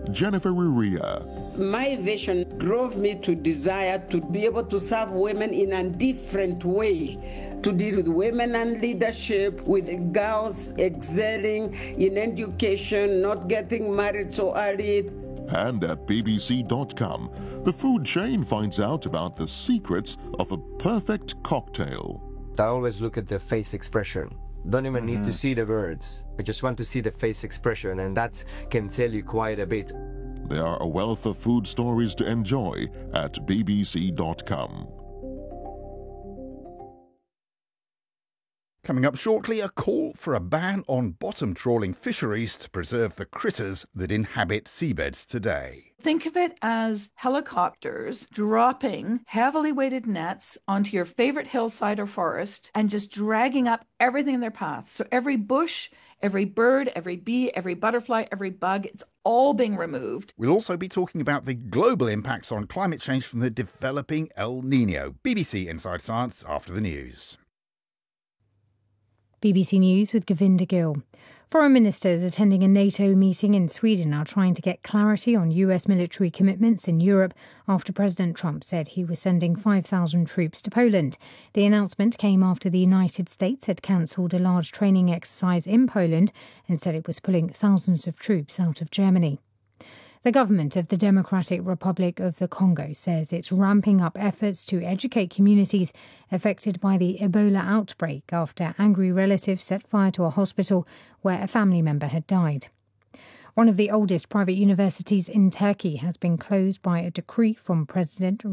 Jennifer Uria. My vision drove me to desire to be able to serve women in a different way, to deal with women and leadership, with girls excelling in education, not getting married so early. And at BBC.com, the food chain finds out about the secrets of a perfect cocktail. I always look at the face expression. Don't even need to see the words. I just want to see the face expression, and that can tell you quite a bit. There are a wealth of food stories to enjoy at BBC.com. Coming up shortly, a call for a ban on bottom trawling fisheries to preserve the critters that inhabit seabeds today. Think of it as helicopters dropping heavily weighted nets onto your favorite hillside or forest and just dragging up everything in their path. So every bush, every bird, every bee, every butterfly, every bug, it's all being removed. We'll also be talking about the global impacts on climate change from the developing El Nino. BBC Inside Science after the news. BBC News with Govinda Gill. Foreign ministers attending a NATO meeting in Sweden are trying to get clarity on US military commitments in Europe after President Trump said he was sending 5,000 troops to Poland. The announcement came after the United States had cancelled a large training exercise in Poland and said it was pulling thousands of troops out of Germany. The government of the Democratic Republic of the Congo says it's ramping up efforts to educate communities affected by the Ebola outbreak after angry relatives set fire to a hospital where a family member had died. One of the oldest private universities in Turkey has been closed by a decree from President